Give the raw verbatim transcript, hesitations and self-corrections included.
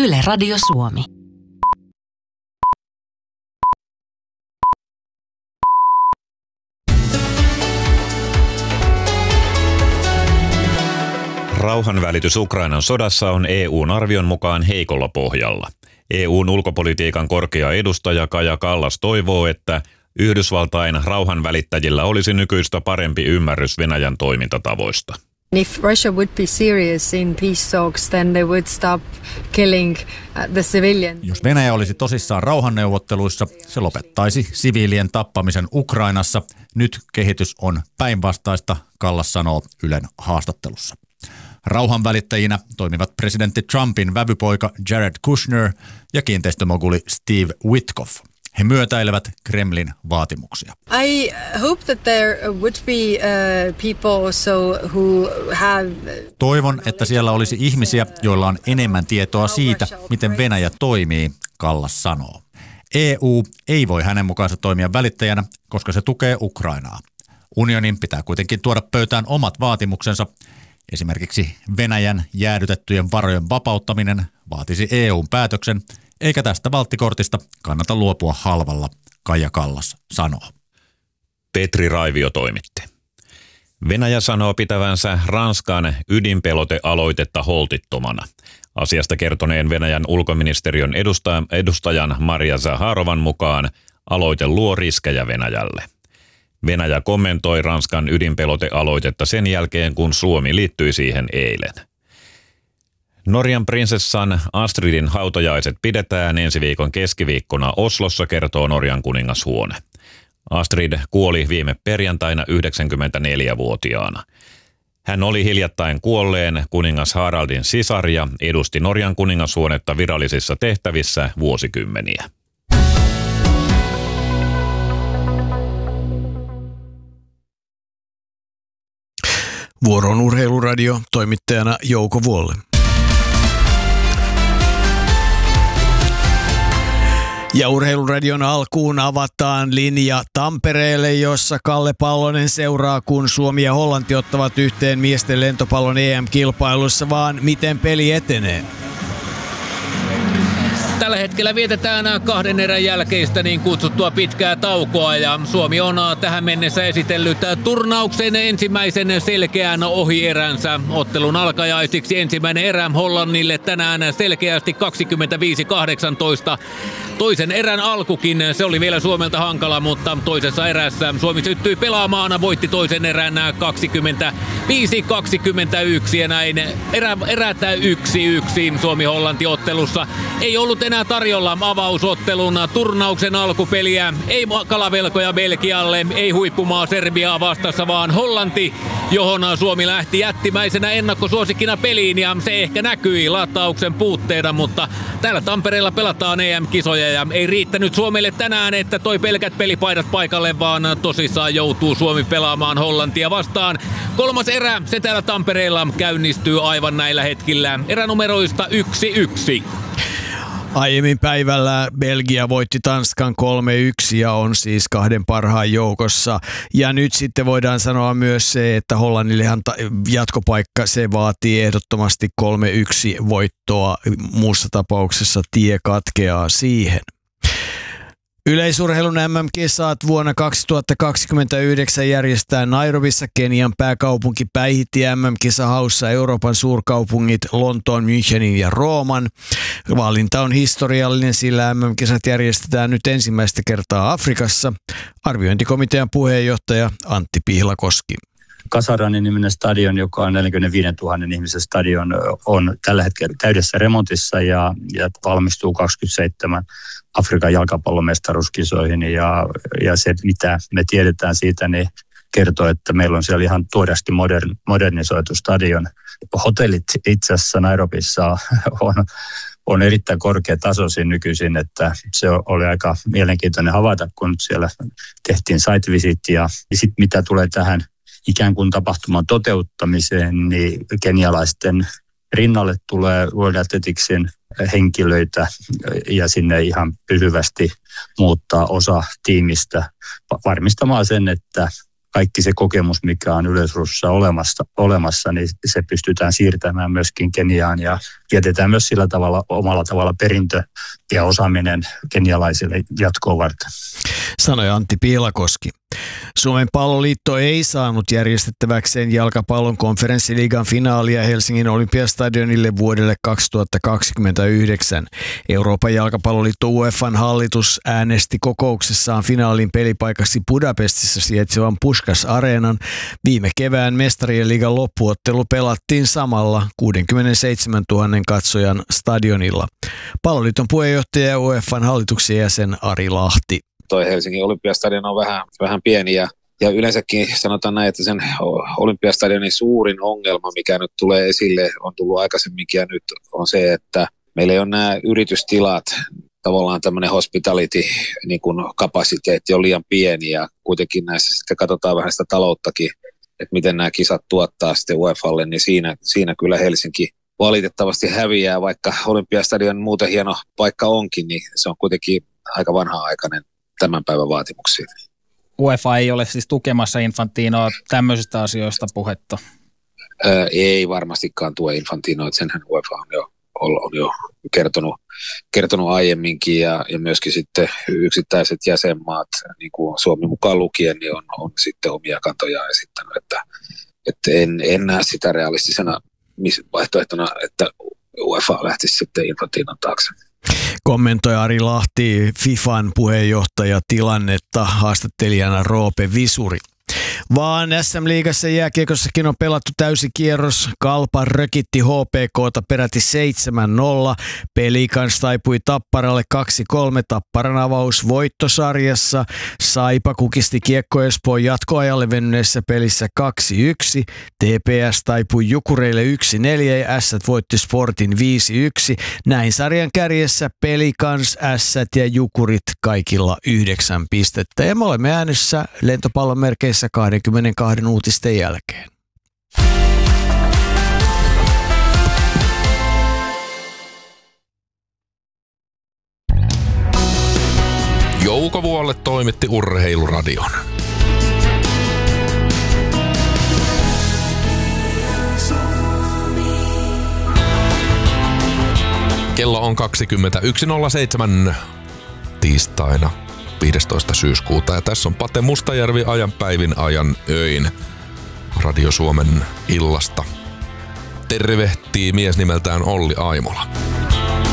Yle Radio Suomi. Rauhanvälitys Ukrainan sodassa on E U:n arvion mukaan heikolla pohjalla. E U:n ulkopolitiikan korkea edustaja Kaja Kallas toivoo, että Yhdysvaltain rauhanvälittäjillä olisi nykyistä parempi ymmärrys Venäjän toimintatavoista. If Russia would be serious in peace talks, then they would stop killing the civilians. Jos Venäjä olisi tosissaan rauhanneuvotteluissa, se lopettaisi siviilien tappamisen Ukrainassa. Nyt kehitys on päinvastaista, Kallas sanoo Ylen haastattelussa. Rauhanvälittäjinä toimivat presidentti Trumpin vävypoika Jared Kushner ja kiinteistömoguli Steve Witkoff. He myötäilevät Kremlin vaatimuksia. I hope that there would be uh, people also who have... Toivon, että siellä olisi ihmisiä, joilla on enemmän tietoa siitä, miten Venäjä toimii, Kallas sanoo. E U ei voi hänen mukaansa toimia välittäjänä, koska se tukee Ukrainaa. Unionin pitää kuitenkin tuoda pöytään omat vaatimuksensa. Esimerkiksi Venäjän jäädytettyjen varojen vapauttaminen vaatisi E U:n päätöksen, eikä tästä valttikortista kannata luopua halvalla, Kaija Kallas sanoo. Petri Raivio toimitti. Venäjä sanoo pitävänsä Ranskan ydinpelotealoitetta holtittomana. Asiasta kertoneen Venäjän ulkoministeriön edustajan Maria Zaharovan mukaan aloite luo riskejä Venäjälle. Venäjä kommentoi Ranskan ydinpelotealoitetta sen jälkeen, kun Suomi liittyi siihen eilen. Norjan prinsessan Astridin hautajaiset pidetään ensi viikon keskiviikkona Oslossa, kertoo Norjan kuningashuone. Astrid kuoli viime perjantaina yhdeksänkymmentäneljävuotiaana. Hän oli hiljattain kuolleen kuningas Haraldin sisar ja edusti Norjan kuningashuonetta virallisissa tehtävissä vuosikymmeniä. Vuoron Urheiluradio, toimittajana Jouko Vuolle. Ja Urheiluradion alkuun avataan linja Tampereelle, jossa Kalle Pallonen seuraa, kun Suomi ja Hollanti ottavat yhteen miesten lentopallon E M-kilpailussa, vaan miten peli etenee. Tällä hetkellä vietetään kahden erän jälkeistä niin kutsuttua pitkää taukoa ja Suomi on tähän mennessä esitellyt turnauksen ensimmäisen selkeän ohieränsä. Ottelun alkajaisiksi ensimmäinen erä Hollannille tänään selkeästi kaksikymmentäviisi kahdeksantoista. Toisen erän alkukin, se oli vielä Suomelta hankala, mutta toisessa erässä Suomi syttyi pelaamaan, voitti toisen erän kaksikymmentäviisi kaksikymmentäyksi ja näin erä, erätä yksi yksi Suomi-Hollanti-ottelussa. Ei ollut enää tarjolla avausottelun turnauksen alkupeliä, ei kalavelkoja Belgialle, ei huippumaa Serbiaa vastassa, vaan Hollanti, johon Suomi lähti jättimäisenä ennakkosuosikkina peliin ja se ehkä näkyi latauksen puutteena, mutta täällä Tampereella pelataan E M-kisoja ja ei riittänyt Suomelle tänään, että toi pelkät pelipaidat paikalle, vaan tosissaan joutuu Suomi pelaamaan Hollantia vastaan. Kolmas erä, se täällä Tampereella käynnistyy aivan näillä hetkillä eränumeroista yksi yksi. Aiemmin päivällä Belgia voitti Tanskan kolme yksi ja on siis kahden parhaan joukossa. Ja nyt sitten voidaan sanoa myös se, että Hollannillehan jatkopaikka se vaatii ehdottomasti kolme yksi voittoa. Muussa tapauksessa tie katkeaa siihen. Yleisurheilun M M-kisat vuonna kaksituhattakaksikymmentäyhdeksän järjestetään Nairobissa. Kenian pääkaupunki päihitti M M-kisahaussa Euroopan suurkaupungit Lontoon, Münchenin ja Rooman. Valinta on historiallinen, sillä M M-kisat järjestetään nyt ensimmäistä kertaa Afrikassa. Arviointikomitean puheenjohtaja Antti Pihlakoski. Kasaranin niminen stadion, joka on neljäkymmentäviisituhatta ihmisen stadion, on tällä hetkellä täydessä remontissa ja, ja valmistuu kaksikymmentäseitsemän Afrikan jalkapallomestaruuskisoihin. Ja, ja se, mitä me tiedetään siitä, niin kertoo, että meillä on siellä ihan tuoreasti modern, modernisoitu stadion. Hotellit itse asiassa Nairobissa on, on erittäin korkeatasoisin nykyisin, että se oli aika mielenkiintoinen havaita, kun siellä tehtiin site visit. Ja sitten mitä tulee tähän ikään kuin tapahtuman toteuttamiseen, niin kenialaisten rinnalle tulee World Athleticsin henkilöitä ja sinne ihan pysyvästi muuttaa osa tiimistä varmistamaan sen, että kaikki se kokemus, mikä on Yleisradiossa olemassa, olemassa, niin se pystytään siirtämään myöskin Keniaan ja jätetään myös sillä tavalla omalla tavalla perintö ja osaaminen kenialaisille jatkoa varten. Sanoi Antti Piilakoski. Suomen palloliitto ei saanut järjestettäväkseen jalkapallon konferenssiliigan finaalia Helsingin Olympiastadionille vuodelle kaksituhattakaksikymmentäyhdeksän. Euroopan jalkapalloliitto U E F A:n hallitus äänesti kokouksessaan finaalin pelipaikaksi Budapestissa sijaitsevan Puskás Areenan. Viime kevään mestarien liigan loppuottelu pelattiin samalla kuusikymmentäseitsemäntuhatta katsojan stadionilla. Palloliiton puheenjohtaja ja U E F A:n hallituksen jäsen Ari Lahti. Toi Helsingin Olympiastadion on vähän, vähän pieni ja, ja yleensäkin sanotaan näin, että sen Olympiastadionin suurin ongelma, mikä nyt tulee esille, on tullut aikaisemminkin ja nyt on se, että meillä ei ole nämä yritystilat, tavallaan tämmöinen hospitality, niin kuin kapasiteetti on liian pieni ja kuitenkin näissä sitten katsotaan vähän sitä talouttakin, että miten nämä kisat tuottaa sitten U E F A:lle, niin siinä, siinä kyllä Helsinki valitettavasti häviää, vaikka Olympiastadion muuten hieno paikka onkin, niin se on kuitenkin aika vanha-aikainen tämän päivän vaatimuksiin. U E F A ei ole siis tukemassa Infantinoa tämmöisistä asioista puhetta? Ää, ei varmastikaan tue Infantinoa, että senhän U E F A on jo, on jo kertonut, kertonut aiemminkin ja, ja myöskin sitten yksittäiset jäsenmaat, niin kuin Suomi mukaan lukien, niin on, on sitten omia kantojaan esittänyt, että, että en, en näe sitä realistisena vaihtoehtona, että U E F A lähtisi sitten Infantinon taakse. Kommentoi Ari Lahti FIFAn puheenjohtaja tilannetta haastattelijana Roope Visuri. Vaan S M-liigassa jääkiekossakin on pelattu täysi kierros. Kalpa rökitti H P K:ta peräti seitsemän nolla. Pelikans taipui Tapparalle kaksi kolme Tapparan avaus voittosarjassa. Saipa kukisti Kiekko Espoon jatkoajalle venyneessä pelissä kaksi yksi. T P S taipui Jukureille yksi neljä ja Ässät voitti Sportin viisi yksi. Näin sarjan kärjessä Pelikans, Ässät ja Jukurit kaikilla yhdeksän pistettä. Ja me olemme äänessä lentopallon merkeissä kaksikymmentäkaksi uutisten jälkeen. Jouko Vuolle toimitti Urheiluradion. Kello on kaksikymmentäyksi nolla seitsemän tiistaina viidestoista syyskuuta ja tässä on Pate Mustajärvi ajan päivin ajan öin Radio Suomen illasta. Tervehtii mies nimeltään Olli Aimola.